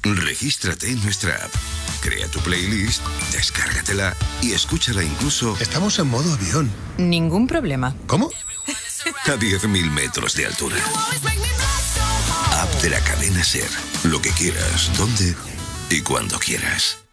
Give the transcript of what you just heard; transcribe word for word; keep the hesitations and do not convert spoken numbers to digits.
Regístrate en nuestra app. Crea tu playlist, descárgatela y escúchala incluso... Estamos en modo avión. Ningún problema. ¿Cómo? A diez mil metros de altura. App de la cadena SER. Lo que quieras, dónde y cuando quieras.